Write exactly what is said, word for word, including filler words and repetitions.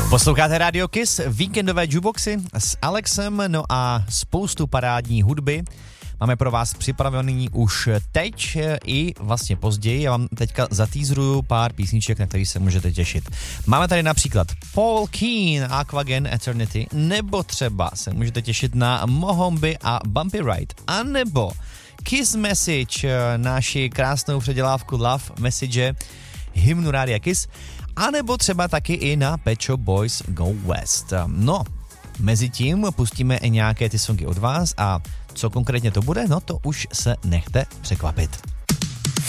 Posloucháte Radio Kiss, víkendové jukeboxy s Alexem, no a spoustu parádní hudby máme pro vás připravený už teď i vlastně později. Já vám teďka zatýzruju pár písniček, na který se můžete těšit. Máme tady například Paul Keen, Aquagen Eternity, nebo třeba se můžete těšit na Mohombi a Bumpy Ride, a nebo Kiss Message, naši krásnou předělávku Love Message, hymnu Rádia Kiss, a nebo třeba taky i na Pet Shop Boys Go West. No, mezi tím pustíme i nějaké ty songy od vás a co konkrétně to bude, no to už se nechte překvapit.